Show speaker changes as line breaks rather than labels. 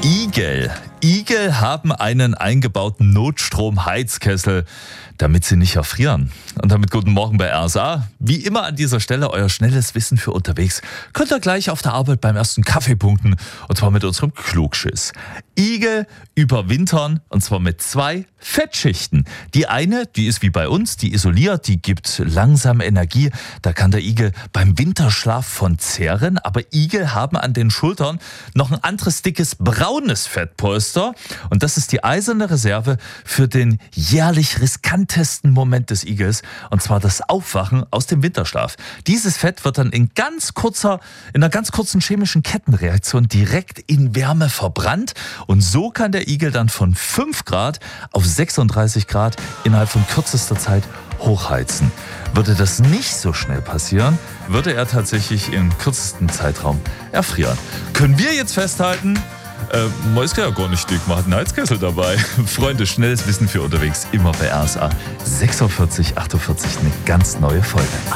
Igel haben einen eingebauten Notstromheizkessel, damit sie nicht erfrieren. Und damit guten Morgen bei RSA. Wie immer an dieser Stelle euer schnelles Wissen für unterwegs. Könnt ihr gleich auf der Arbeit beim ersten Kaffee punkten, und zwar mit unserem Klugschiss. Igel überwintern, und zwar mit 2 Fettschichten. Die eine, die ist wie bei uns, die isoliert, die gibt langsam Energie. Da kann der Igel beim Winterschlaf von zehren. Aber Igel haben an den Schultern noch ein anderes dickes braunes Fettpolster. Und das ist die eiserne Reserve für den jährlich riskantesten Moment des Igels. Und zwar das Aufwachen aus dem Winterschlaf. Dieses Fett wird dann in einer ganz kurzen chemischen Kettenreaktion direkt in Wärme verbrannt. Und so kann der Igel dann von 5 Grad auf 36 Grad innerhalb von kürzester Zeit hochheizen. Würde das nicht so schnell passieren, würde er tatsächlich im kürzesten Zeitraum erfrieren. Können wir jetzt festhalten, man ist ja gar nicht dick, man hat einen Heizkessel dabei. Freunde, schnelles Wissen für unterwegs, immer bei RSA. 6.48 Uhr, eine ganz neue Folge.